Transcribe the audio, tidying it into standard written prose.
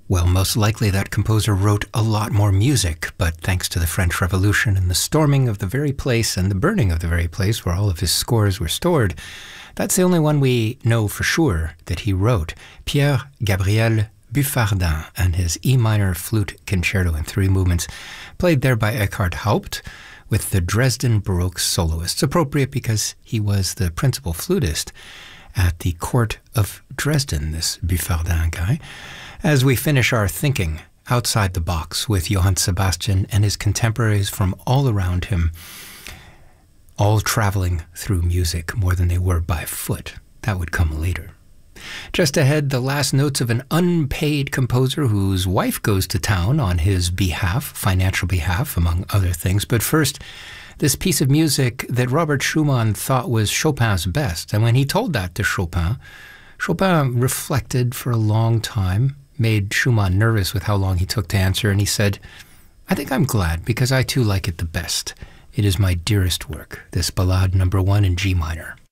Well, most likely that composer wrote a lot more music, but thanks to the French Revolution and the storming of the very place and the burning of the very place where all of his scores were stored, that's the only one we know for sure that he wrote. Pierre Gabriel Buffardin and his E minor flute concerto in 3 movements, played there by Eckhard Haupt with the Dresden Baroque soloists, appropriate because he was the principal flutist at the court of Dresden, this Buffardin guy. As we finish our thinking outside the box with Johann Sebastian and his contemporaries from all around him, all traveling through music more than they were by foot. That would come later. Just ahead, the last notes of an unpaid composer whose wife goes to town on his behalf, financial behalf, among other things. But first, this piece of music that Robert Schumann thought was Chopin's best. And when he told that to Chopin, Chopin reflected for a long time, made Schumann nervous with how long he took to answer, and he said, "I think I'm glad, because I too like it the best. It is my dearest work, this Ballade No. 1 in G minor."